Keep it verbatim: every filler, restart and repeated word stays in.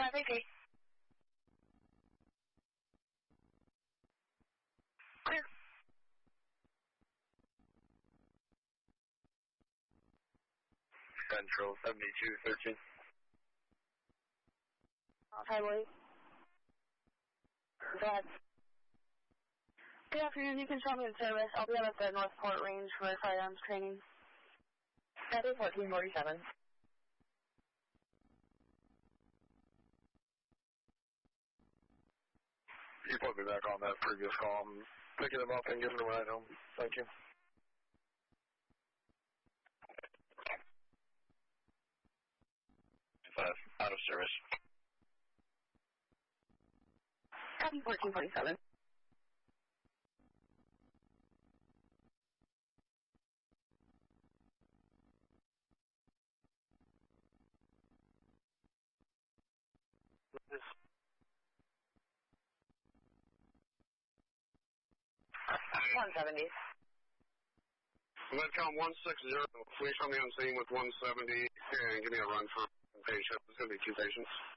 five eighty. Clear. Central seventy-two thirteen. Highway. Go ahead. Good afternoon, you can show me in service. I'll be out at the Northport Range for firearms training. Copy fourteen forty-seven. You put me back on that previous call. I'm picking them up and getting them right home. Thank you. Five, out of service. Copy fourteen forty-seven. one seventy. Medcom one sixty, please show me on scene with one seventy and give me a run for patient. There's going to be two patients.